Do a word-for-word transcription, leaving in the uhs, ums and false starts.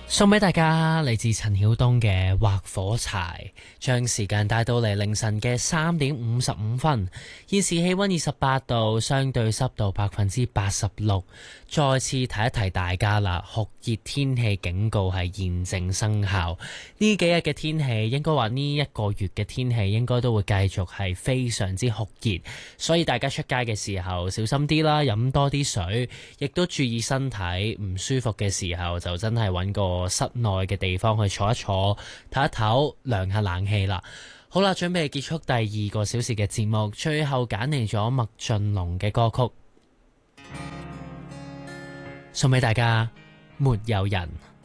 送俾大家嚟自陳曉東嘅劃火柴，將時間帶到嚟凌晨嘅三點五十五分。現時氣溫二十八度，相對濕度百分之八十六。再次提一提大家啦，酷熱天氣警告係現正生效。呢幾日嘅天氣，應該話呢一個月嘅天氣應該都會繼續係非常之酷熱，所以大家出街嘅時候小心啲啦，飲多啲水，亦都注意身體。唔舒服嘅時候就真係揾個室內嘅地方去坐一坐，唞一唞，涼下冷氣啦。好啦，準備結束第二個小時嘅節目，最後揀嚟咗麥浚龍嘅歌曲，送俾大家，沒有人。